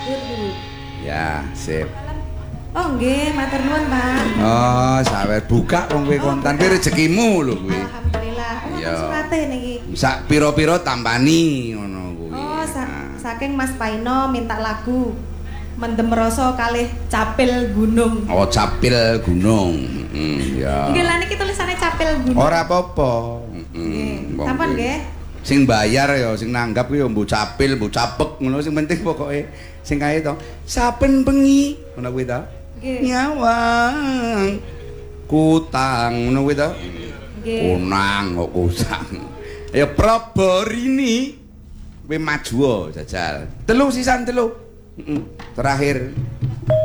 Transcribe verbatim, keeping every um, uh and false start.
Ya, sip. Oh nggih, matur nuwun, Pak. Oh, sawer buka wong kowe kontan kuwi rezekimu lho kuwi. Alhamdulillah. Ono Iya. surate niki. Sak pira-pira tampani ngono kuwi. Oh, sa saking Mas Paino minta lagu Mendem Rasa kalih Capil Gunung. Oh, Capil Gunung. Heeh, ya. Nggih, lah niki tulisannya Capil Gunung. Ora apa-apa. Nggih. Wong Sampun kuwi. nggih. Sing bayar ya, sing nanggap kuwi ya mbu capil, mbu capek ngono sing penting pokoke sing kae to. Saben bengi ngono kuwi to. Nggih. Nyawang kutang ngono kuwi to. Nggih. Kunang kok kutang. Ya Prabarini kowe maju jajal. Telu sisan telu. Heeh. Terakhir.